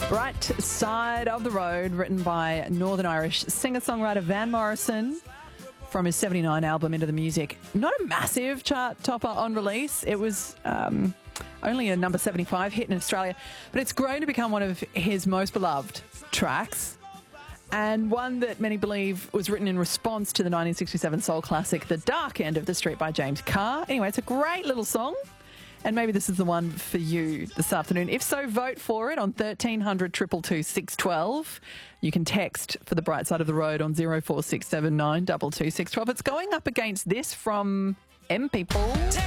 Bright Side of the Road, written by Northern Irish singer-songwriter Van Morrison from his 79 album Into the Music. Not a massive chart topper on release. It was only a number 75 hit in Australia, but it's grown to become one of his most beloved tracks, and one that many believe was written in response to the 1967 soul classic The Dark End of the Street by James Carr. Anyway, it's a great little song, and maybe this is the one for you this afternoon. If so, vote for it on 1300 222 612. You can text for The Bright Side of the Road on 04679 22612. It's going up against this from M People.